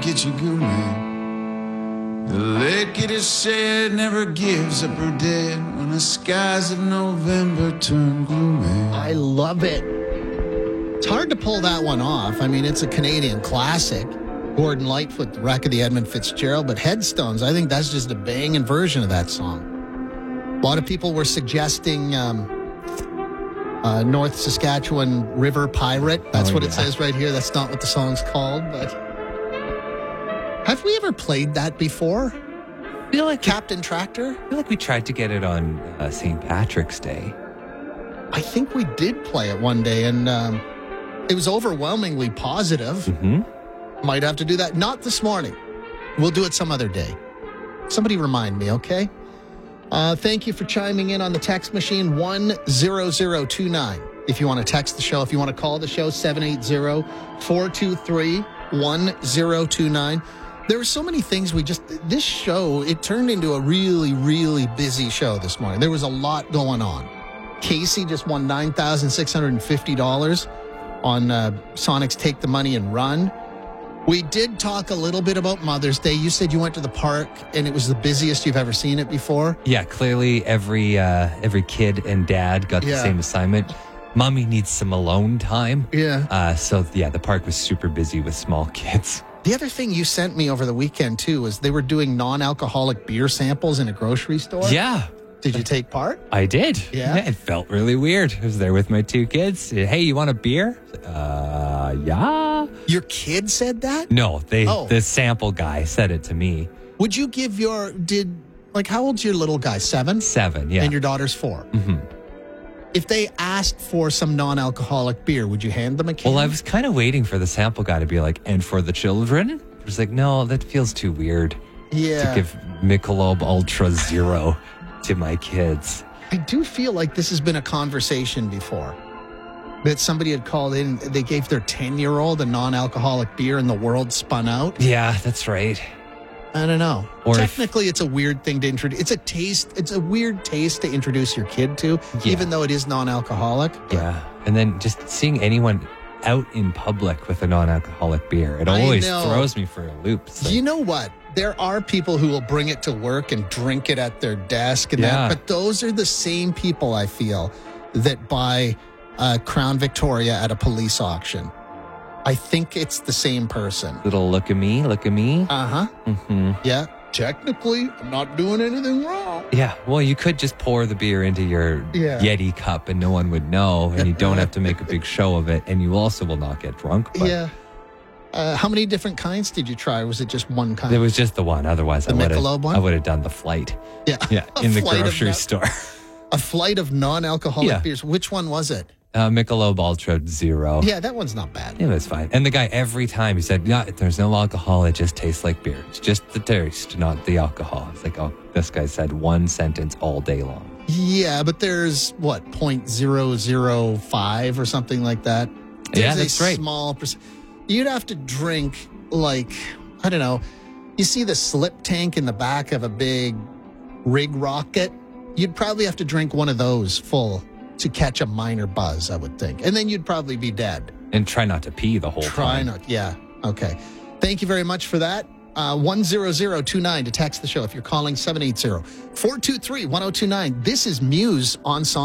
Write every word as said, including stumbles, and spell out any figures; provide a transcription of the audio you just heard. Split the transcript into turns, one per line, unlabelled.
get you going. The lake, it is said, never gives up her dead when the skies of November turn gloomy.
I love it. It's hard to pull that one off. I mean, it's a Canadian classic. Gordon Lightfoot, The Wreck of the Edmund Fitzgerald, but Headstones, I think that's just a banging version of that song. A lot of people were suggesting um, uh, North Saskatchewan River Pirate. That's
Oh,
what
yeah.
it says right here. That's not what the song's called, but have we ever played that before?
I feel like
Captain Tractor?
I feel like we tried to get it on uh, Saint Patrick's Day.
I think we did play it one day, and um, it was overwhelmingly positive.
Mm-hmm.
Might have to do that. Not this morning. We'll do it some other day. Somebody remind me, okay? Uh, thank you for chiming in on the text machine, one zero zero two nine. If you want to text the show, if you want to call the show, seven eight zero, four two three, one zero two nine. There were so many things we just... This show, it turned into a really, really busy show this morning. There was a lot going on. Casey just won nine thousand six hundred fifty dollars on uh, Sonic's Take the Money and Run. We did talk a little bit about Mother's Day. You said you went to the park and it was the busiest you've ever seen it before.
Yeah, clearly every uh, every kid and dad got
Yeah.
the same assignment. Mommy needs some alone time.
Yeah.
Uh, so, yeah, the park was super busy with small kids.
The other thing you sent me over the weekend, too, was they were doing non-alcoholic beer samples in a grocery store.
Yeah,
Did you take part?
I did.
Yeah?
It felt really weird. I was there with my two kids. Hey, you want a beer? Uh, yeah.
Your kid said that?
No, they
Oh.
the sample guy said it to me.
Would you give your... Did... Like, how old's your little guy? Seven?
Seven, yeah.
And your daughter's four?
Mhm.
If they asked for some non-alcoholic beer, would you hand them a can?
Well, I was kind of waiting for the sample guy to be like, and for the children? I was like, no, that feels too weird
yeah.
to give Michelob Ultra Zero to my kids.
I do feel like this has been a conversation before. That somebody had called in, they gave their ten-year-old a non-alcoholic beer and the world spun out.
Yeah, that's right.
I don't know.
Or if-
Technically, it's a weird thing to introduce. It's a taste. It's a weird taste to introduce your kid to,
Yeah.
even though it is non-alcoholic.
Yeah. And then just seeing anyone out in public with a non-alcoholic beer, it
I
always
know.
throws me for a loop. It's like,
You know what? There are people who will bring it to work and drink it at their desk and
Yeah.
that, but those are the same people, I feel, that buy uh, Crown Victoria at a police auction. I think it's the same person.
little look at me, look at me.
Uh-huh.
hmm
Yeah. Technically, I'm not doing anything wrong.
Yeah, well, you could just pour the beer into your
Yeah.
Yeti cup and no one would know, and you don't have to make a big show of it, and you also will not get drunk. But
Yeah. Uh, how many different kinds did you try? Or was it just one kind?
It was just the one. Otherwise,
The
I would
Michelob
have.
one?
I would have done the flight.
Yeah.
Yeah,
A
in the
flight of
grocery
no-
store.
A flight of non-alcoholic
Yeah.
beers. Which one was it?
Uh, Michelob Ultra Zero.
Yeah, that one's not bad.
It was fine. And the guy, every time he said, yeah, there's no alcohol. It just tastes like beer. It's just the taste, not the alcohol. It's like, oh, this guy said one sentence all day long.
Yeah, but there's what point zero zero five or something like that. There's
Yeah,
a
that's right.
Small. perc- You'd have to drink like I don't know. You see the slip tank in the back of a big rig rocket? You'd probably have to drink one of those full to catch a minor buzz, I would think, and then you'd probably be dead.
And try not to pee the whole
Try
time.
not. Yeah. Okay. Thank you very much for that. Uh, one zero zero two nine to text the show. If you're calling seven eight zero, four two three, one zero two nine. This is Muse on Song.